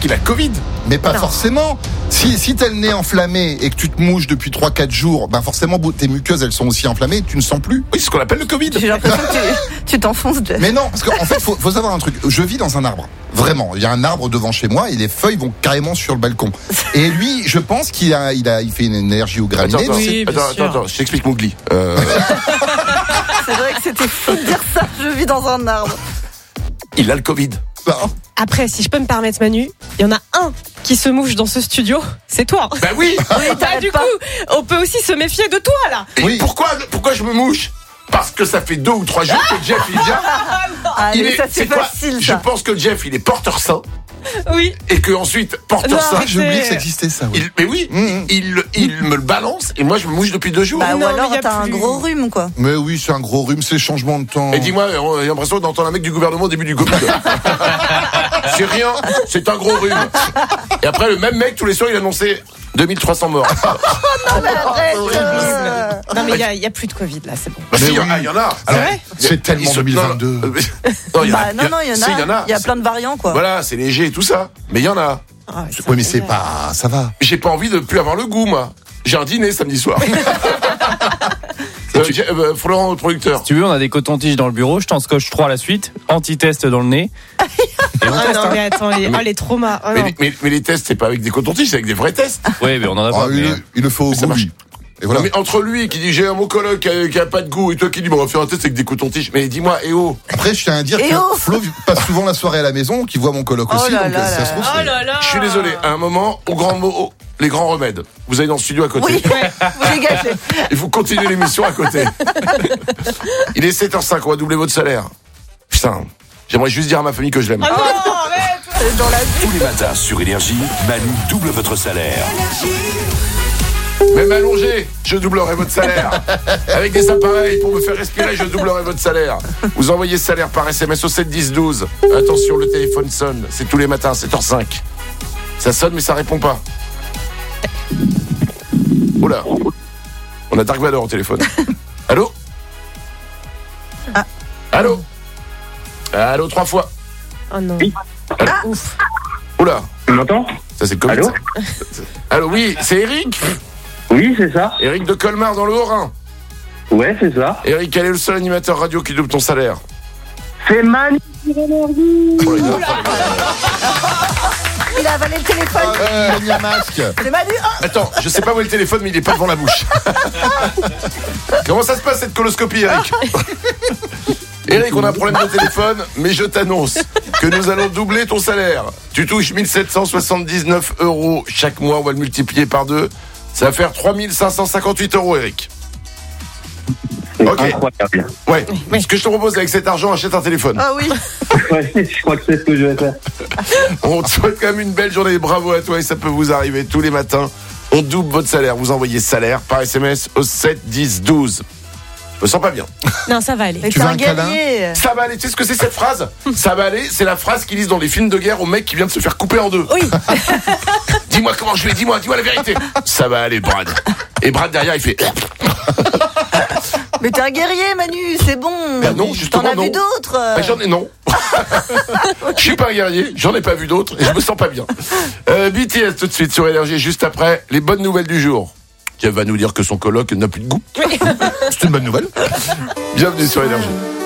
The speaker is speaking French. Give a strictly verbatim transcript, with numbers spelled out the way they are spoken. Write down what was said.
qu'il a le Covid. Mais pas Non. forcément. Si, si t'as le nez enflammé et que tu te mouches depuis trois quatre jours, ben forcément tes muqueuses elles sont aussi enflammées, tu ne sens plus. Oui, c'est ce qu'on appelle le Covid. J'ai l'impression que tu, tu t'enfonces, Jeff. Mais non, parce qu'en fait, faut, faut savoir un truc. Je vis dans un arbre. Vraiment. Il y a un arbre devant chez moi et les feuilles vont carrément sur le balcon. Et lui, je pense qu'il a, il a, il fait une énergie au Attends, graminé. attends, Oui, bien attends, sûr. attends, attends, je t'explique Mowgli. Euh, C'est vrai que c'était fou de dire ça. Je vis dans un arbre. il a le Covid. Bah, Après, si je peux me permettre, Manu, il y en a un qui se mouche dans ce studio, c'est toi. Bah oui. Bah, t'arrêtes du pas. coup, on peut aussi se méfier de toi, là. Et Oui. pourquoi, pourquoi je me mouche? Parce que ça fait deux ou trois jours que Jeff il vient. Ah, Il mais est, ça, c'est quoi facile, Je ça. pense que Jeff il est porteur sain Oui. et que ensuite porteur Non, sain. arrête. j'ai oublié c'est- que ça existait ça. Oui. Il, mais oui, Mmh. il, il me le balance et moi je me mouche depuis deux jours. Bah, ou Non, alors mais y a t'as un plus. gros rhume, quoi. Mais oui, c'est un gros rhume, c'est changement de temps. Et dis-moi, on a l'impression d'entendre un mec du gouvernement au début du Covid. C'est rien, c'est un gros rhume. Et après, le même mec, tous les soirs, il annonçait deux mille trois cents morts. Non, mais arrête. euh. Non, mais il n'y a, a plus de Covid, là, c'est bon. Bah Mais si, il y en oui. a, il y en a. Alors, vrai c'est Ils tellement sont- deux mille vingt-deux. Non, non, non, il y en a. Bah, non, non, il y en a. Si, il y en a. Il y a plein de variants, quoi. Voilà, c'est léger et tout ça. Mais il y en a. Ah, ça Oui, mais fait c'est mal. pas, ça va. J'ai pas envie de plus avoir le goût, moi. J'ai un dîner samedi soir. Euh, j'ai- euh, Florent, le producteur. Si tu veux, on a des cotons-tiges dans le bureau. Je t'en scotche trois à la suite. Anti-test dans le nez. Et on Ah teste. non, hein. mais attends, les, ah, les traumas. Ah, Mais, non. les- mais- mais les tests, c'est pas avec des cotons-tiges, c'est avec des vrais tests. Oui, mais on en a Ah, pas. il, mais- le- il le faut au ça goût, marche. lui. Et voilà. Mais entre lui qui dit j'ai un mon coloc qui a, qui a pas de goût et toi qui dis bon, on va faire un test avec des cotons-tiges. Mais dis-moi, eh oh. Après, je tiens à dire Et que oh Flo passe souvent la soirée à la maison, qui voit mon coloc Oh aussi. là donc là ça là se trouve, Oh c'est- là là. Je suis désolé, à un moment, au grand mot, au- les grands remèdes. Vous allez dans le studio à côté. Oui, vous dégagez. Et vous continuez l'émission à côté. Il est sept heures cinq, on va doubler votre salaire. Putain, j'aimerais juste dire à ma famille que je l'aime. Ah non, arrête. C'est dans la vie. Tous les matins sur Énergie, Manu double votre salaire. Même allongé, je doublerai votre salaire. Avec des appareils pour me faire respirer, je doublerai votre salaire. Vous envoyez ce salaire par S M S au sept dix douze. Attention, le téléphone sonne. C'est tous les matins, sept heures cinq. Ça sonne, mais ça répond pas. Oula. On a Dark Vador au téléphone. Allô Ah. Allô Allô, trois fois. Oh non. Ouf. Oula. Tu m'entends? Ça, c'est le Covid. Allô ça. Allô, oui, c'est Eric. Oui, c'est ça. Eric de Colmar dans le Haut-Rhin. Ouais, c'est ça. Eric, quel est le seul animateur radio qui double ton salaire? C'est Manu sur Énergie. Oh, il a- Il a avalé le téléphone. Euh, il a mis un masque. C'est Manu. Oh, Attends, je sais pas où est le téléphone, mais il est pas devant la bouche. Comment ça se passe cette coloscopie, Eric? Eric, on a un problème de téléphone, mais je t'annonce que nous allons doubler ton salaire. Tu touches mille sept cent soixante-dix-neuf euros chaque mois, on va le multiplier par deux. Ça va faire trois mille cinq cent cinquante-huit euros, Eric. C'est Ok. incroyable. Ouais. Ce que je te propose avec cet argent, achète un téléphone. Ah oui. Ouais, je crois que c'est ce que je vais faire. On te souhaite quand même une belle journée. Bravo à toi et ça peut vous arriver tous les matins. On double votre salaire. Vous envoyez salaire par S M S au sept dix douze. Je me sens pas bien. Non, ça va aller. Mais Tu t'es veux un un câlin guerrier. Ça va aller. Tu sais ce que c'est cette phrase? Ça va aller. C'est la phrase qu'ils disent dans les films de guerre au mec qui vient de se faire couper en deux. Oui. Dis-moi comment je vais. Dis-moi, dis-moi la vérité. Ça va aller, Brad. Et Brad derrière, il fait. Mais t'es un guerrier, Manu, c'est bon. Ben non, justement, T'en as non. vu d'autres. Ben, j'en ai non. Je suis pas un guerrier. J'en ai pas vu d'autres et je me sens pas bien. Euh, B T S tout de suite sur Énergie. Juste après les bonnes nouvelles du jour. Jeff va nous dire que son coloc n'a plus de goût. C'est une bonne nouvelle. Bienvenue sur Énergie.